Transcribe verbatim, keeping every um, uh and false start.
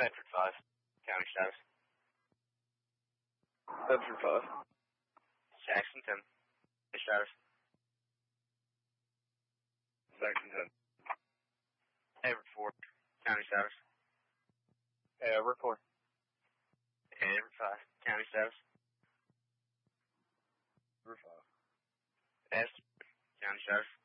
Bedford five, County Sheriff. Bedford five. Jackson ten, Sheriff. Jackson ten. Everett four, County Sheriff. Everett four. Everett five, County Sheriff. Everett five. Everett, County Sheriff.